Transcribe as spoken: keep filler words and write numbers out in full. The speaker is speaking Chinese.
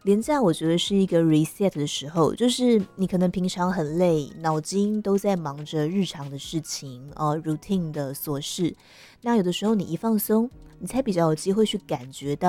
连假我觉得是一个 reset 的时候，就是你可能平常很累，脑筋都在忙着日常的事情，呃，routine 的琐事。那有的时候你一放松，你才比较有机会去感觉到